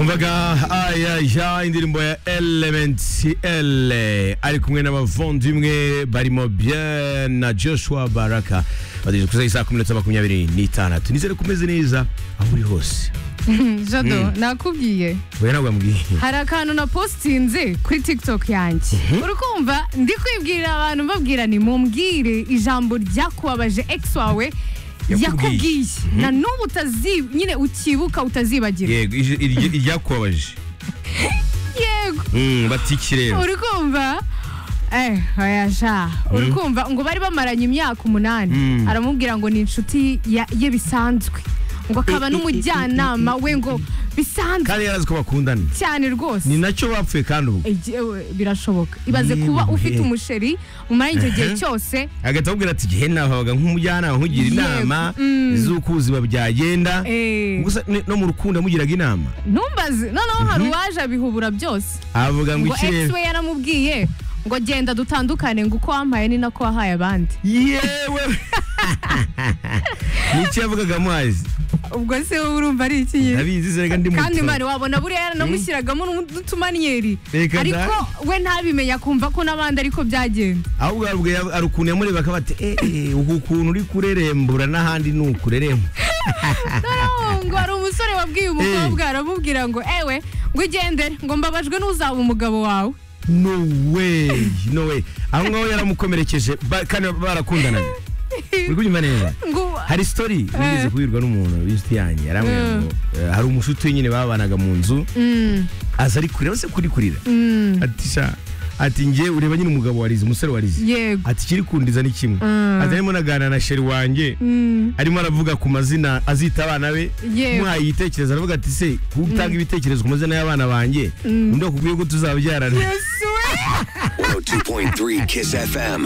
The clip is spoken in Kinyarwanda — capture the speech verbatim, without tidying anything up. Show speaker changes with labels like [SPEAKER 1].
[SPEAKER 1] umvaga aya ya indirimbo ya Element L ari kumwe n'abavandimwe barimo bien na Joshua Baraka badeje kuza isa kumi na makumyabiri n'itandatu nizere kumeze neza aho uri hose.
[SPEAKER 2] Jado nakubwiye
[SPEAKER 1] we nabwo mbwiye
[SPEAKER 2] hari akantu na postinze kuri TikTok yanjye urukumva ndi kwibwira abantu mbabwira ni mumbwire ijambo ryakubabaje ex wawe yakubwiye na n'ubu utazi nyine ukibuka utazibagira.
[SPEAKER 1] Yego iryakubabaje
[SPEAKER 2] yego
[SPEAKER 1] mm batikirero
[SPEAKER 2] urukumva eh ayasha urukumva ngo bari bamaranye imyaka umunani aramubwira ngo ni inshuti ye bisanzwe ngo akaba n'umujyanama we ngo bisanzwe
[SPEAKER 1] kandi yarazi ko bakundana
[SPEAKER 2] cyane rwose
[SPEAKER 1] ni nacyo bapfuye kandi ubu
[SPEAKER 2] birashoboka ibaze kuba ufite umusheri umara icyo gihe cyose
[SPEAKER 1] agahita akubwira ati gihe nahabaga nk'umujyanama nkugira inama z'uko ubuzima byagenda gusa no mu rukundo mugiraga inama
[SPEAKER 2] ntumbaze noneho hari uwaje abihubura byose
[SPEAKER 1] avuga ngo ikirere
[SPEAKER 2] ex we yaramubwiye ngo genda dutandukane ngo uko wampaye ni nako wahaye abandi
[SPEAKER 1] yewe n'icyo yavugaga amazi
[SPEAKER 2] ubwo se wowe urumva ari iki nyine
[SPEAKER 1] abizi serega ndi muto
[SPEAKER 2] kandi mari wabona buriya yaranamushyiragamo n'utumaniyeri ariko we ntabimenya kumva ko n'abandi ariko byagenda
[SPEAKER 1] ahubwo ari ukuntu yamureba akaba ati eh uku kuntu uri kurerembura n'ahandi ni ukureremba
[SPEAKER 2] ngo hari umusore wabwiye umukobwa aramubwira ngo ewe ngo igendere ngo mbabajwe n'uzaba umugabo wawe.
[SPEAKER 1] No way, no way. Aho ngaho yaramukomerekeje kandi barakundana. Uri kunyuma neza. Hari story nigeze kubirwa n'umuntu w'insti yanjye yaramwe ngo hari umushuti nyine babanaga mu nzu. Aza ari kurira se kuri kurira. Ati sha ati ngiye ureba nyine umugabo warize umusore warize. Ati kiri kundiza ni kimwe. Ati arimo nagana na sheri wanjye. Arimo aravuga ku mazina azita abana be. Muhaye igitekerezo aravuga ati se kutanga ibitekerezo ku mazina y'abana banjye. Ndo kubwiye ko tuzabyarana.
[SPEAKER 3] one oh two point three Kiss F M.